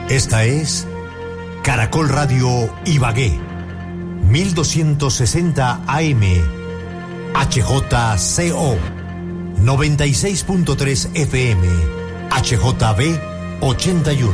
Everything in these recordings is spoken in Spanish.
Esta es Caracol Radio Ibagué, 1260 AM, HJCO, 96.3 FM, HJB 81.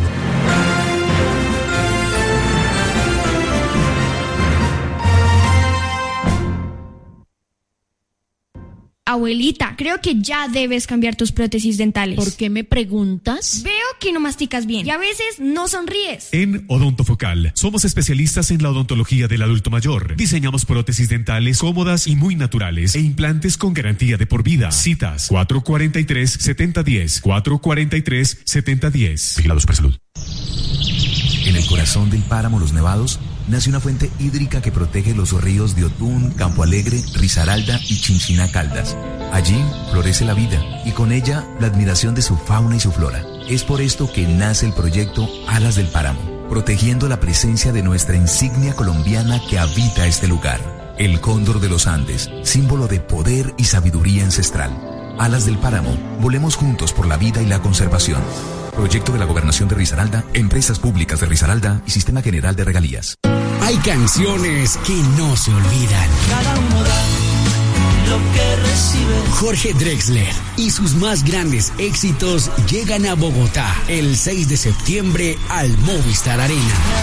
Abuelita, creo que ya debes cambiar tus prótesis dentales. ¿Por qué me preguntas? Veo que no masticas bien y a veces no sonríes. En Odontofocal somos especialistas en la odontología del adulto mayor. Diseñamos prótesis dentales cómodas y muy naturales e implantes con garantía de por vida. Citas 443-7010, 443-7010. Vigilados por salud. En el corazón del páramo Los Nevados nace una fuente hídrica que protege los ríos de Otún, Campo Alegre, Risaralda y Chinchiná Caldas. Allí florece la vida y con ella la admiración de su fauna y su flora. Es por esto que nace el proyecto Alas del Páramo, protegiendo la presencia de nuestra insignia colombiana que habita este lugar. El cóndor de los Andes, símbolo de poder y sabiduría ancestral. Alas del Páramo, volemos juntos por la vida y la conservación. Proyecto de la Gobernación de Risaralda, Empresas Públicas de Risaralda y Sistema General de Regalías. Hay canciones que no se olvidan. Cada uno da lo que recibe. Jorge Drexler y sus más grandes éxitos llegan a Bogotá el 6 de septiembre al Movistar Arena.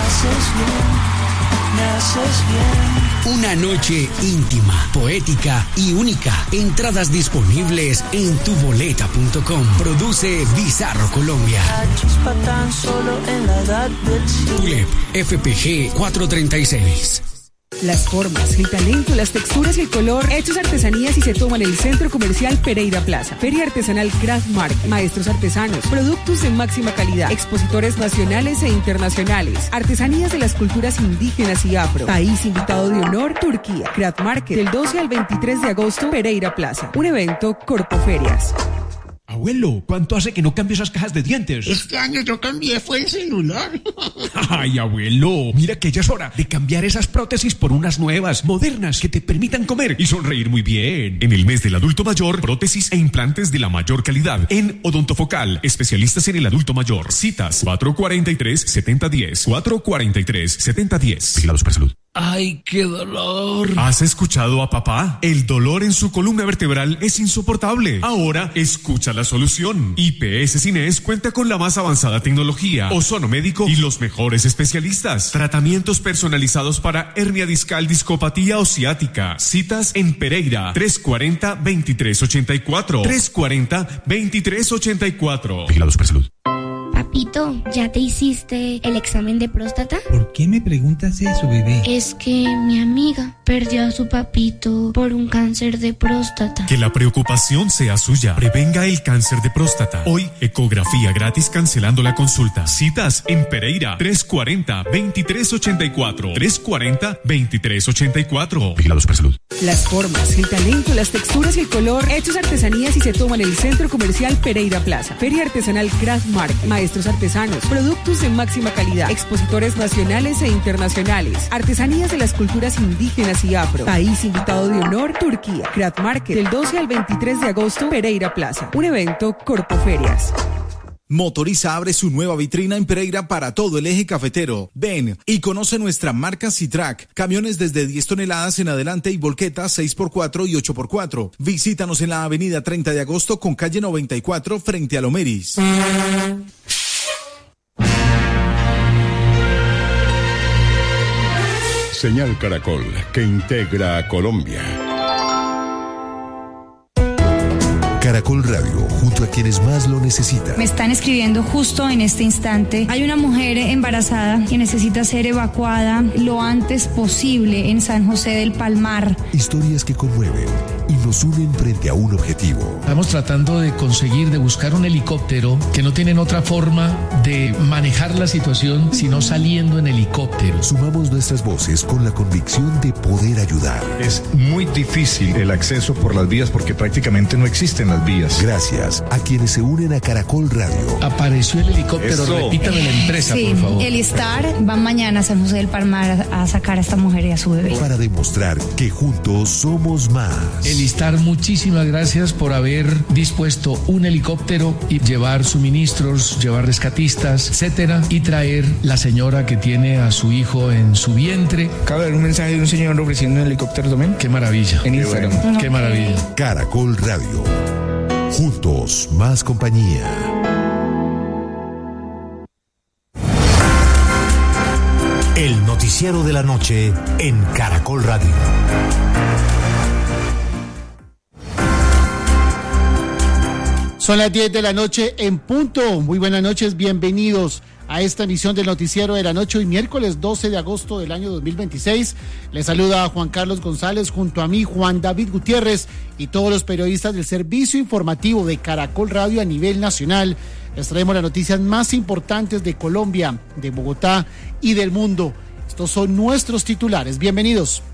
Me haces bien. Una noche íntima, poética y única. Entradas disponibles en tuboleta.com. Produce Bizarro Colombia. Chispa tan solo en la edad del cielo. TULEP FPG 436. Las formas, el talento, las texturas y el color, hechos artesanías y se toman en el Centro Comercial Pereira Plaza. Feria Artesanal Craft Market, maestros artesanos, productos de máxima calidad, expositores nacionales e internacionales, artesanías de las culturas indígenas y afro. País invitado de honor, Turquía. Craft Market, del 12 al 23 de agosto, Pereira Plaza. Un evento Corpoferias. Abuelo, ¿cuánto hace que no cambio esas cajas de dientes? Este año yo cambié, fue el celular. Ay, abuelo, mira que ya es hora de cambiar esas prótesis por unas nuevas, modernas, que te permitan comer y sonreír muy bien. En el mes del adulto mayor, prótesis e implantes de la mayor calidad. En Odontofocal, especialistas en el adulto mayor. Citas 443-7010, 443-7010. Vigilados por salud. ¡Ay, qué dolor! ¿Has escuchado a papá? El dolor en su columna vertebral es insoportable. Ahora, escucha la solución. IPS Cines cuenta con la más avanzada tecnología, ozono médico y los mejores especialistas. Tratamientos personalizados para hernia discal, discopatía o ciática. Citas en Pereira, 340-2384. 340-2384. Vigilados por salud. Papito, ¿ya te hiciste el examen de próstata? ¿Por qué me preguntas eso, bebé? Es que mi amiga perdió a su papito por un cáncer de próstata. Que la preocupación sea suya. Prevenga el cáncer de próstata. Hoy, ecografía gratis cancelando la consulta. Citas en Pereira, 340-2384. 340-2384. Vigilados por salud. Las formas, el talento, las texturas y el color, hechos artesanías y se toman en el Centro Comercial Pereira Plaza. Feria Artesanal Craft Market, maestros artesanos, productos de máxima calidad, expositores nacionales e internacionales, artesanías de las culturas indígenas y afro. País invitado de honor, Turquía. Craft Market, del 12 al 23 de agosto, Pereira Plaza. Un evento Corpoferias. Motoriza abre su nueva vitrina en Pereira para todo el eje cafetero. Ven y conoce nuestra marca Citrac. Camiones desde 10 toneladas en adelante y volquetas 6x4 y 8x4. Visítanos en la avenida 30 de agosto con calle 94 frente a Lomeris. Señal Caracol, que integra a Colombia. Caracol Radio, junto a quienes más lo necesitan. Me están escribiendo justo en este instante. Hay una mujer embarazada que necesita ser evacuada lo antes posible en San José del Palmar. Historias que conmueven y nos unen frente a un objetivo. Estamos tratando de buscar un helicóptero que no tienen otra forma de manejar la situación sino saliendo en helicóptero. Sumamos nuestras voces con la convicción de poder ayudar. Es muy difícil el acceso por las vías porque prácticamente no existen las vías. Gracias a quienes se unen a Caracol Radio. Apareció el helicóptero, repítame la empresa, sí, por favor. El Star va mañana a San José del Palmar a sacar a esta mujer y a su bebé. Para demostrar que juntos somos más. Elistar, muchísimas gracias por haber dispuesto un helicóptero y llevar suministros, llevar rescatistas, etcétera, y traer la señora que tiene a su hijo en su vientre. Acabo de ver un mensaje de un señor ofreciendo un helicóptero también. Qué maravilla. En Instagram. Bueno. Qué maravilla. Caracol Radio. Juntos, más compañía. El noticiero de la noche en Caracol Radio. Son las 10 de la noche en punto. Muy buenas noches, bienvenidos a esta emisión del noticiero de la noche, hoy miércoles 12 de agosto del año 2026. Les saluda a Juan Carlos González, junto a mí Juan David Gutiérrez y todos los periodistas del servicio informativo de Caracol Radio a nivel nacional. Les traemos las noticias más importantes de Colombia, de Bogotá y del mundo. Estos son nuestros titulares. Bienvenidos.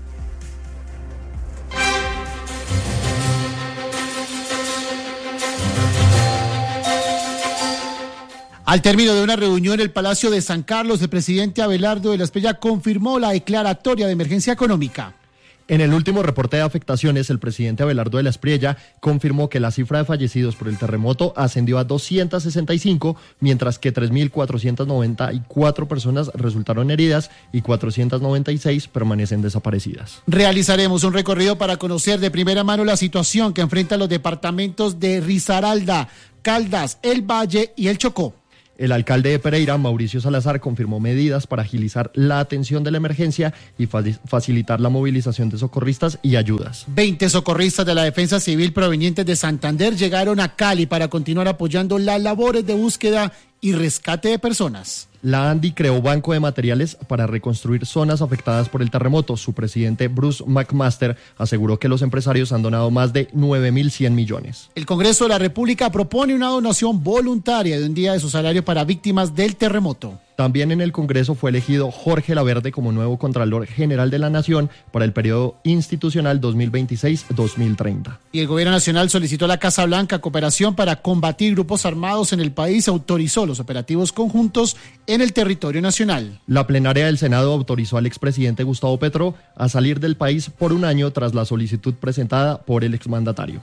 Al término de una reunión en el Palacio de San Carlos, el presidente Abelardo de la Espriella confirmó la declaratoria de emergencia económica. En el último reporte de afectaciones, el presidente Abelardo de la Espriella confirmó que la cifra de fallecidos por el terremoto ascendió a 265, mientras que 3.494 personas resultaron heridas y 496 permanecen desaparecidas. Realizaremos un recorrido para conocer de primera mano la situación que enfrentan los departamentos de Risaralda, Caldas, El Valle y El Chocó. El alcalde de Pereira, Mauricio Salazar, confirmó medidas para agilizar la atención de la emergencia y facilitar la movilización de socorristas y ayudas. 20 socorristas de la Defensa Civil provenientes de Santander llegaron a Cali para continuar apoyando las labores de búsqueda y rescate de personas. La ANDI creó banco de materiales para reconstruir zonas afectadas por el terremoto. Su presidente, Bruce McMaster, aseguró que los empresarios han donado más de 9.100 millones. El Congreso de la República propone una donación voluntaria de un día de su salario para víctimas del terremoto. También en el Congreso fue elegido Jorge Laverde como nuevo Contralor General de la Nación para el periodo institucional 2026-2030. Y el Gobierno Nacional solicitó a la Casa Blanca cooperación para combatir grupos armados en el país y autorizó los operativos conjuntos en el territorio nacional. La plenaria del Senado autorizó al expresidente Gustavo Petro a salir del país por un año tras la solicitud presentada por el exmandatario.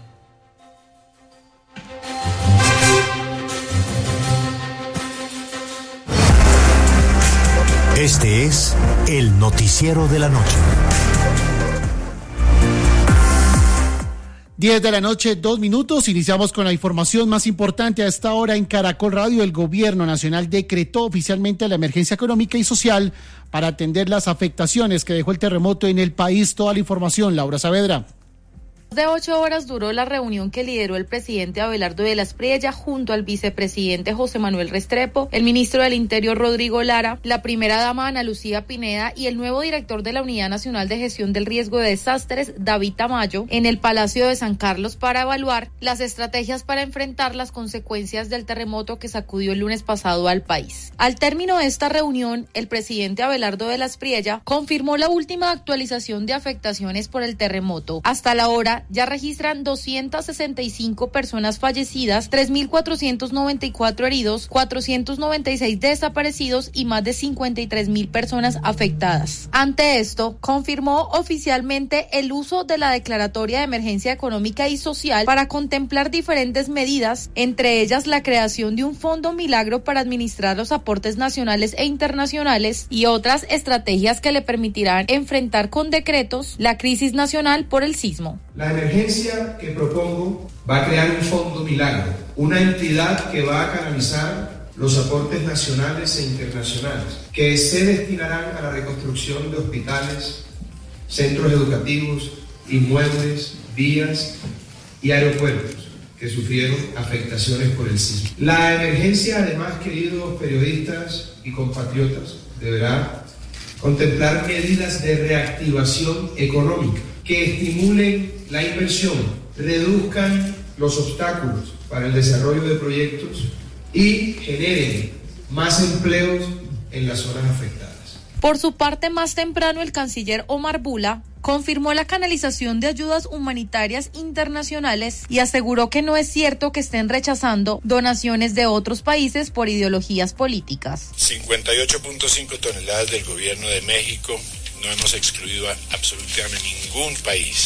Este es el noticiero de la noche. 10 de la noche, 2 minutos. Iniciamos con la información más importante a esta hora en Caracol Radio. El Gobierno Nacional decretó oficialmente la emergencia económica y social para atender las afectaciones que dejó el terremoto en el país. Toda la información, Laura Saavedra. De 8 horas duró la reunión que lideró el presidente Abelardo de la Espriella junto al vicepresidente José Manuel Restrepo, el ministro del Interior Rodrigo Lara, la primera dama Ana Lucía Pineda y el nuevo director de la Unidad Nacional de Gestión del Riesgo de Desastres, David Tamayo, en el Palacio de San Carlos para evaluar las estrategias para enfrentar las consecuencias del terremoto que sacudió el lunes pasado al país. Al término de esta reunión, el presidente Abelardo de la Espriella confirmó la última actualización de afectaciones por el terremoto. Hasta la hora, ya registran 265 personas fallecidas, 3.494 heridos, 496 desaparecidos y más de 53.000 personas afectadas. Ante esto, confirmó oficialmente el uso de la declaratoria de emergencia económica y social para contemplar diferentes medidas, entre ellas la creación de un fondo milagro para administrar los aportes nacionales e internacionales y otras estrategias que le permitirán enfrentar con decretos la crisis nacional por el sismo. La emergencia que propongo va a crear un fondo milagro, una entidad que va a canalizar los aportes nacionales e internacionales, que se destinarán a la reconstrucción de hospitales, centros educativos, inmuebles, vías y aeropuertos que sufrieron afectaciones por el sismo. La emergencia, además, queridos periodistas y compatriotas, deberá contemplar medidas de reactivación económica que estimulen la inversión, reduzcan los obstáculos para el desarrollo de proyectos y generen más empleos en las zonas afectadas. Por su parte, más temprano, el canciller Omar Bula confirmó la canalización de ayudas humanitarias internacionales y aseguró que no es cierto que estén rechazando donaciones de otros países por ideologías políticas. 58.5 toneladas del gobierno de México. No hemos excluido a absolutamente ningún país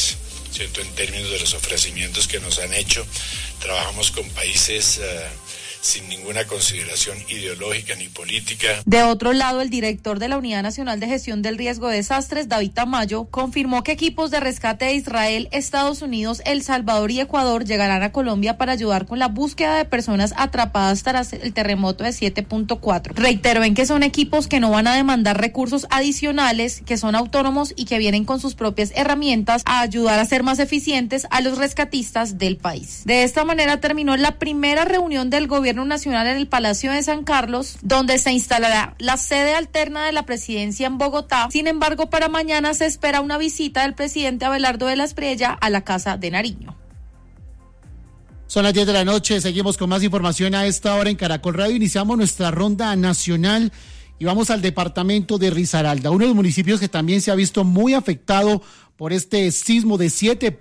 ¿cierto? En términos de los ofrecimientos que nos han hecho. Trabajamos con países sin ninguna consideración ideológica ni política. De otro lado, el director de la Unidad Nacional de Gestión del Riesgo de Desastres, David Tamayo, confirmó que equipos de rescate de Israel, Estados Unidos, El Salvador y Ecuador llegarán a Colombia para ayudar con la búsqueda de personas atrapadas tras el terremoto de 7.4. Reiteró en que son equipos que no van a demandar recursos adicionales, que son autónomos y que vienen con sus propias herramientas a ayudar a ser más eficientes a los rescatistas del país. De esta manera terminó la primera reunión del Gobierno Nacional en el Palacio de San Carlos, donde se instalará la sede alterna de la presidencia en Bogotá. Sin embargo, para mañana se espera una visita del presidente Abelardo de la Espriella a la Casa de Nariño. Son las 10 de la noche, seguimos con más información a esta hora en Caracol Radio. Iniciamos nuestra ronda nacional y vamos al departamento de Risaralda, uno de los municipios que también se ha visto muy afectado por este sismo de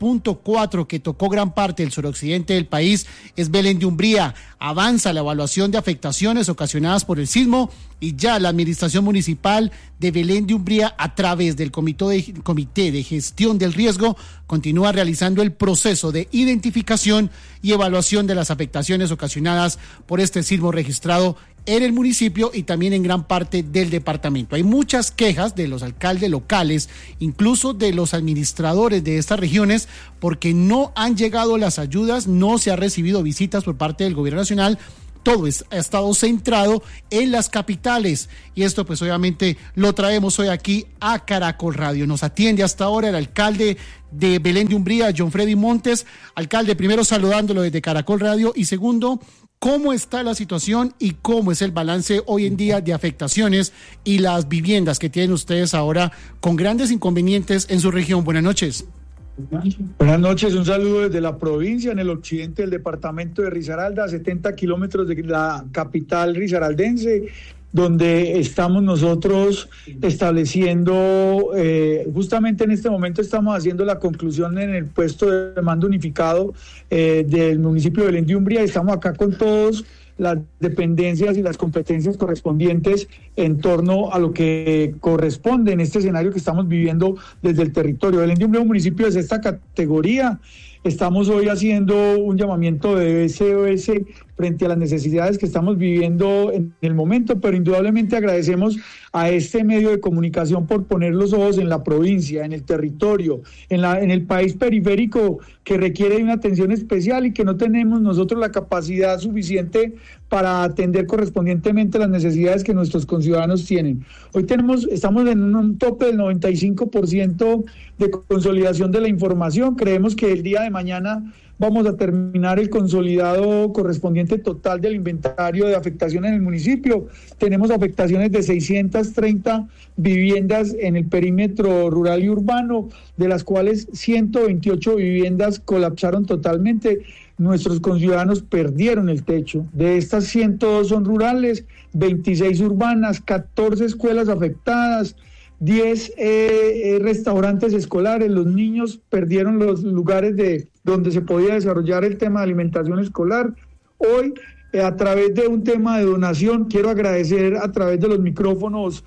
7.4 que tocó gran parte del suroccidente del país. Es Belén de Umbría. Avanza la evaluación de afectaciones ocasionadas por el sismo y ya la administración municipal de Belén de Umbría, a través del Comité de Gestión del Riesgo, continúa realizando el proceso de identificación y evaluación de las afectaciones ocasionadas por este sismo registrado en el municipio y también en gran parte del departamento. Hay muchas quejas de los alcaldes locales, incluso de los administradores de estas regiones, porque no han llegado las ayudas, no se ha recibido visitas por parte del gobierno nacional. Todo ha estado centrado en las capitales y esto pues obviamente lo traemos hoy aquí a Caracol Radio. Nos atiende hasta ahora el alcalde de Belén de Umbría, John Freddy Montes. Alcalde, primero saludándolo desde Caracol Radio y segundo, ¿cómo está la situación y cómo es el balance hoy en día de afectaciones y las viviendas que tienen ustedes ahora con grandes inconvenientes en su región? Buenas noches. Buenas noches, un saludo desde la provincia, en el occidente del departamento de Risaralda, a 70 kilómetros de la capital risaraldense, donde estamos nosotros estableciendo, justamente en este momento estamos haciendo la conclusión en el puesto de mando unificado del municipio de Belén de Umbría. Estamos acá con todas las dependencias y las competencias correspondientes en torno a lo que corresponde en este escenario que estamos viviendo desde el territorio. Belén de Umbría es un municipio de sexta categoría. Estamos hoy haciendo un llamamiento de SOS frente a las necesidades que estamos viviendo en el momento, pero indudablemente agradecemos a este medio de comunicación por poner los ojos en la provincia, en el territorio, en el país periférico que requiere de una atención especial y que no tenemos nosotros la capacidad suficiente para atender correspondientemente las necesidades que nuestros conciudadanos tienen. Hoy estamos en un tope del 95% de consolidación de la información. Creemos que el día de mañana vamos a terminar el consolidado correspondiente total del inventario de afectación en el municipio. Tenemos afectaciones de 630 viviendas en el perímetro rural y urbano, de las cuales 128 viviendas colapsaron totalmente. Nuestros conciudadanos perdieron el techo. De estas 102 son rurales, 26 urbanas, 14 escuelas afectadas, 10 restaurantes escolares. Los niños perdieron los lugares donde se podía desarrollar el tema de alimentación escolar. Hoy, a través de un tema de donación, quiero agradecer a través de los micrófonos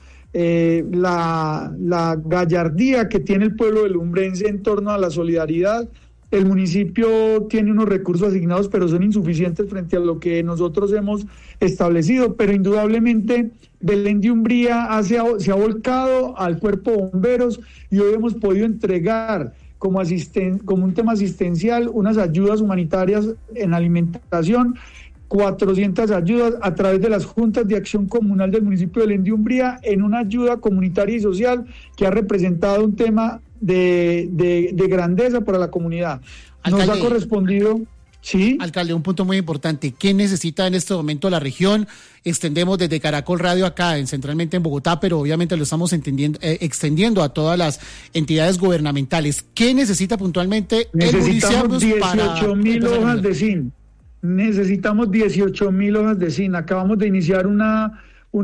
la gallardía que tiene el pueblo del umbrense en torno a la solidaridad. El municipio tiene unos recursos asignados, pero son insuficientes frente a lo que nosotros hemos establecido. Pero indudablemente Belén de Umbría se ha volcado al cuerpo de bomberos y hoy hemos podido entregar como un tema asistencial unas ayudas humanitarias en alimentación, 400 ayudas a través de las juntas de acción comunal del municipio de Belén de Umbría, en una ayuda comunitaria y social que ha representado un tema de grandeza para la comunidad. Alcalde, nos ha correspondido. Sí. Alcalde, un punto muy importante. ¿Qué necesita en este momento la región? Extendemos desde Caracol Radio acá, centralmente en Bogotá, pero obviamente lo estamos extendiendo a todas las entidades gubernamentales. ¿Qué necesita puntualmente el municipio? Necesitamos 18,000 hojas de zinc. Necesitamos 18,000 hojas de zinc. Acabamos de iniciar una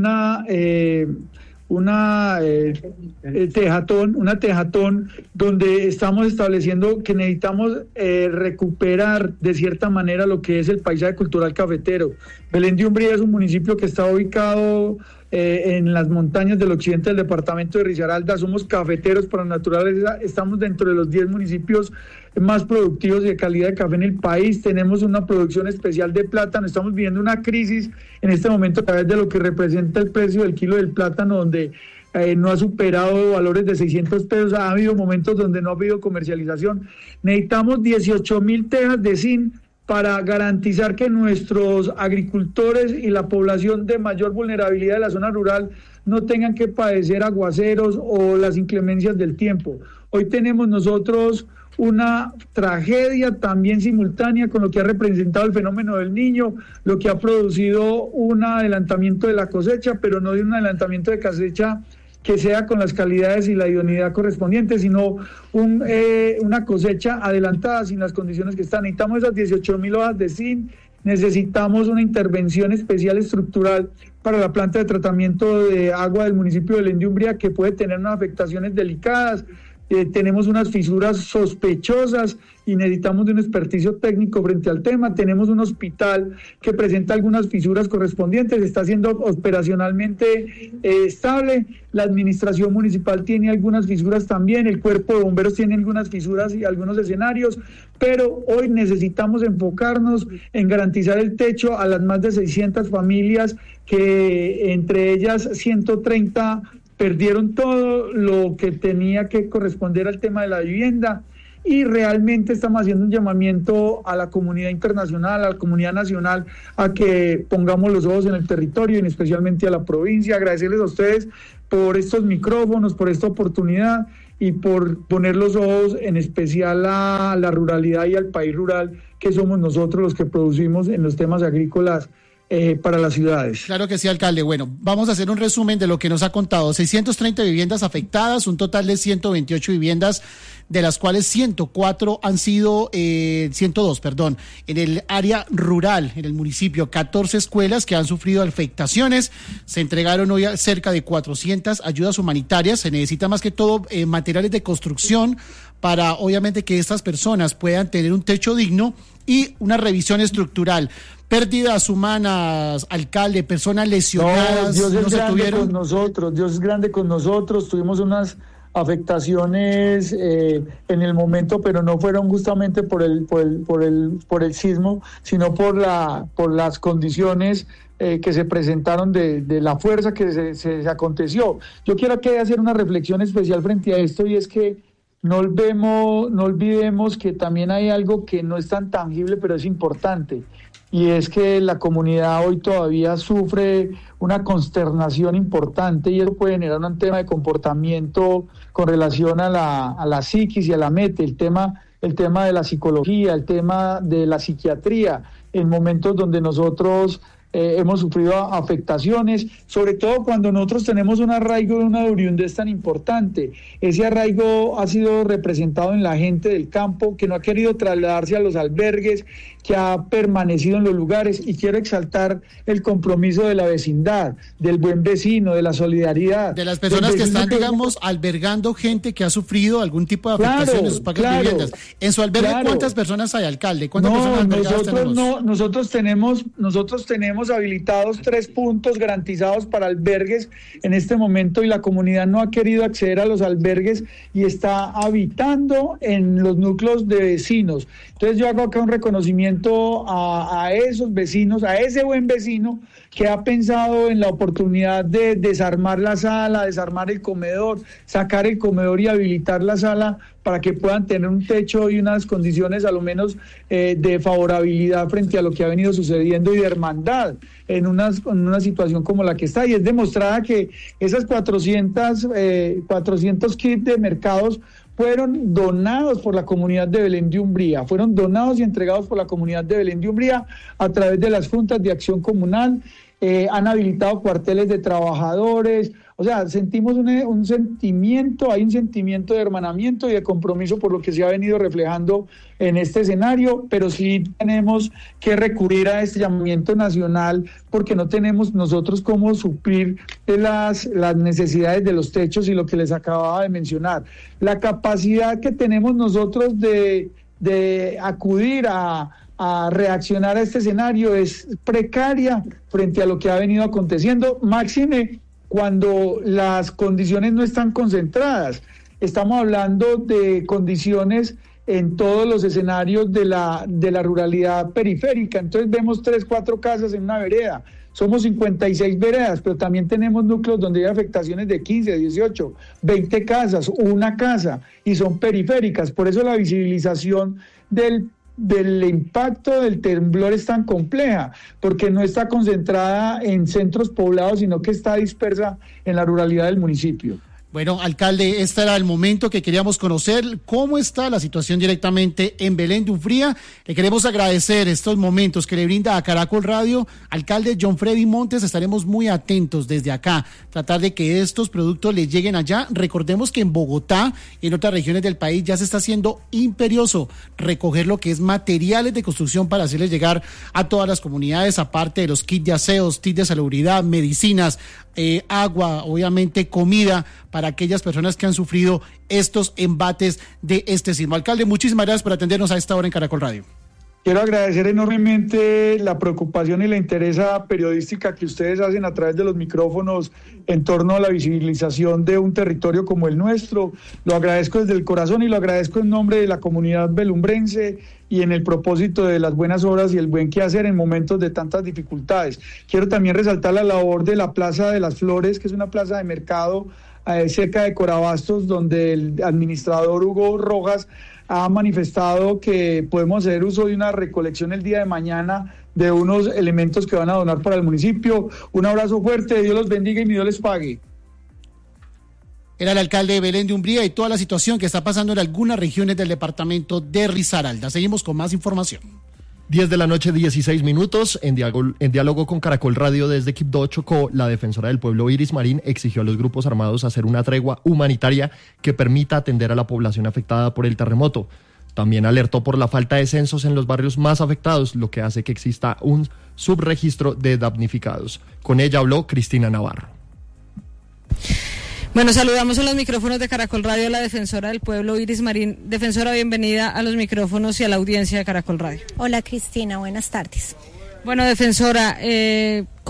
tejatón donde estamos estableciendo que necesitamos recuperar de cierta manera lo que es el paisaje cultural cafetero. Belén de Umbría es un municipio que está ubicado en las montañas del occidente del departamento de Risaralda. Somos cafeteros por naturaleza, estamos dentro de los 10 municipios más productivos y de calidad de café en el país. Tenemos una producción especial de plátano, estamos viviendo una crisis en este momento a través de lo que representa el precio del kilo del plátano, donde no ha superado valores de 600 pesos, ha habido momentos donde no ha habido comercialización. Necesitamos 18,000 tejas de zinc para garantizar que nuestros agricultores y la población de mayor vulnerabilidad de la zona rural no tengan que padecer aguaceros o las inclemencias del tiempo. Hoy tenemos nosotros una tragedia también simultánea con lo que ha representado el fenómeno del Niño, lo que ha producido un adelantamiento de la cosecha, pero no de un adelantamiento de cosecha que sea con las calidades y la idoneidad correspondientes, sino una cosecha adelantada sin las condiciones que están. Necesitamos esas 18,000 hojas de zinc, necesitamos una intervención especial estructural para la planta de tratamiento de agua del municipio de Belén de Umbría, que puede tener unas afectaciones delicadas. Tenemos unas fisuras sospechosas y necesitamos de un experticio técnico frente al tema. Tenemos un hospital que presenta algunas fisuras correspondientes, está siendo operacionalmente estable. La administración municipal tiene algunas fisuras también, el cuerpo de bomberos tiene algunas fisuras y algunos escenarios, pero hoy necesitamos enfocarnos en garantizar el techo a las más de 600 familias, que entre ellas 130 perdieron todo lo que tenía que corresponder al tema de la vivienda, y realmente estamos haciendo un llamamiento a la comunidad internacional, a la comunidad nacional, a que pongamos los ojos en el territorio y especialmente a la provincia. Agradecerles a ustedes por estos micrófonos, por esta oportunidad y por poner los ojos en especial a la ruralidad y al país rural, que somos nosotros los que producimos en los temas agrícolas para las ciudades. Claro que sí, alcalde. Bueno, vamos a hacer un resumen de lo que nos ha contado. 630 viviendas afectadas, un total de 128 viviendas, de las cuales 102, en el área rural, en el municipio, 14 escuelas que han sufrido afectaciones. Se entregaron hoy cerca de 400 ayudas humanitarias. Se necesita más que todo materiales de construcción para, obviamente, que estas personas puedan tener un techo digno y una revisión estructural. Pérdidas humanas, alcalde, personas lesionadas. No, Dios es grande con nosotros, Dios es grande con nosotros. Tuvimos unas afectaciones en el momento, pero no fueron justamente por el sismo, sino por las condiciones que se presentaron de la fuerza que se aconteció. Yo quiero que hacer una reflexión especial frente a esto, y es que no olvidemos que también hay algo que no es tan tangible, pero es importante. Y es que la comunidad hoy todavía sufre una consternación importante, y eso puede generar un tema de comportamiento con relación a la psiquis y a la mente, el tema de la psicología, el tema de la psiquiatría, en momentos donde nosotros hemos sufrido afectaciones, sobre todo cuando nosotros tenemos un arraigo de una oriundez tan importante. Ese arraigo ha sido representado en la gente del campo, que no ha querido trasladarse a los albergues, que ha permanecido en los lugares, y quiero exaltar el compromiso de la vecindad, del buen vecino, de la solidaridad. De las personas que están, digamos, albergando gente que ha sufrido algún tipo de afectación en sus propias viviendas. En su albergue, ¿cuántas personas hay, alcalde? ¿Cuántas personas albergadas tenemos? Nosotros tenemos habilitados 3 puntos garantizados para albergues en este momento, y la comunidad no ha querido acceder a los albergues y está habitando en los núcleos de vecinos. Entonces yo hago acá un reconocimiento a esos vecinos, a ese buen vecino que ha pensado en la oportunidad de desarmar la sala, desarmar el comedor, sacar el comedor y habilitar la sala para que puedan tener un techo y unas condiciones a lo menos de favorabilidad frente a lo que ha venido sucediendo y de hermandad en una situación como la que está. Y es demostrada que esas 400 kits de mercados fueron donados por la comunidad de Belén de Umbría, fueron donados y entregados por la comunidad de Belén de Umbría a través de las juntas de acción comunal. Han habilitado cuarteles de trabajadores. O sea, sentimos un sentimiento, hay un sentimiento de hermanamiento y de compromiso por lo que se ha venido reflejando en este escenario, pero sí tenemos que recurrir a este llamamiento nacional, porque no tenemos nosotros cómo suplir las necesidades de los techos y lo que les acababa de mencionar. La capacidad que tenemos nosotros de acudir a reaccionar a este escenario es precaria frente a lo que ha venido aconteciendo, máxime cuando las condiciones no están concentradas. Estamos hablando de condiciones en todos los escenarios de la ruralidad periférica. Entonces vemos 3, 4 casas en una vereda. Somos 56 veredas, pero también tenemos núcleos donde hay afectaciones de 15, 18, 20 casas, una casa, y son periféricas. Por eso la visibilización del impacto del temblor es tan compleja, porque no está concentrada en centros poblados, sino que está dispersa en la ruralidad del municipio. Bueno, alcalde, este era el momento que queríamos conocer cómo está la situación directamente en Belén de Umbría. Le queremos agradecer estos momentos que le brinda a Caracol Radio. Alcalde John Freddy Montes, estaremos muy atentos desde acá, tratar de que estos productos le lleguen allá. Recordemos que en Bogotá y en otras regiones del país ya se está haciendo imperioso recoger lo que es materiales de construcción para hacerles llegar a todas las comunidades, aparte de los kits de aseos, kits de salubridad, medicinas, agua, obviamente comida, para aquellas personas que han sufrido estos embates de este sismo. Alcalde, muchísimas gracias por atendernos a esta hora en Caracol Radio. Quiero agradecer enormemente la preocupación y la interés periodística que ustedes hacen a través de los micrófonos en torno a la visibilización de un territorio como el nuestro. Lo agradezco desde el corazón y lo agradezco en nombre de la comunidad belumbrense y en el propósito de las buenas obras y el buen quehacer en momentos de tantas dificultades. Quiero también resaltar la labor de la Plaza de las Flores, que es una plaza de mercado cerca de Corabastos, donde el administrador Hugo Rojas ha manifestado que podemos hacer uso de una recolección el día de mañana de unos elementos que van a donar para el municipio. Un abrazo fuerte, Dios los bendiga y mi Dios les pague. Era el alcalde de Belén de Umbría y toda la situación que está pasando en algunas regiones del departamento de Risaralda. Seguimos con más información. 10 de la noche, 16 minutos. En diálogo con Caracol Radio desde Quibdó, Chocó, la defensora del pueblo Iris Marín exigió a los grupos armados hacer una tregua humanitaria que permita atender a la población afectada por el terremoto. También alertó por la falta de censos en los barrios más afectados, lo que hace que exista un subregistro de damnificados. Con ella habló Cristina Navarro. Bueno, saludamos en los micrófonos de Caracol Radio a la defensora del pueblo, Iris Marín. Defensora, bienvenida a los micrófonos y a la audiencia de Caracol Radio. Hola, Cristina, buenas tardes. Bueno, defensora,